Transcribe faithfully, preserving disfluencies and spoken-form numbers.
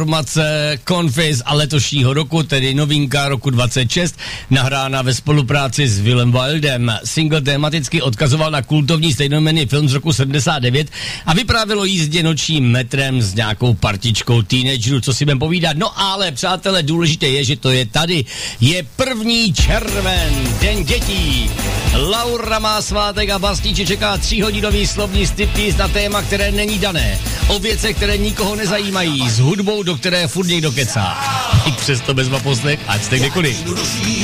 Formace Confis a letošního roku, tedy novinka roku dvacet šest, nahrána ve spolupráci s Willem Wildem. Single tematicky odkazoval na kultovní stejnojmenný film z roku sedmdesát devět a vyprávělo jízdě nočním metrem s nějakou partičkou teenagerů, co si budem povídat. No ale, přátelé, důležité je, že to je tady. Je první červen, den dětí. Laura má svátek a Bastíče čeká tříhodinový slovní striptease na téma, které není dané. O věcech, které nikoho nezajímají, s hudbou, do které furt někdo kecá. I přesto bezva poslech, ať jste kdekoliv.